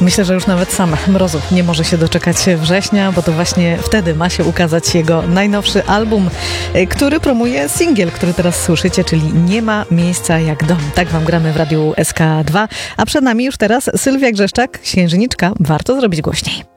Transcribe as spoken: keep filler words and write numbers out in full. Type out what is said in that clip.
Myślę, że już nawet sam Mrozów nie może się doczekać września, bo to właśnie wtedy ma się ukazać jego najnowszy album, który promuje singiel, który teraz słyszycie, czyli Nie ma miejsca jak dom. Tak wam gramy w Radiu S K dwa, a przed nami już teraz Sylwia Grzeszczak, Księżniczka. Warto zrobić głośniej.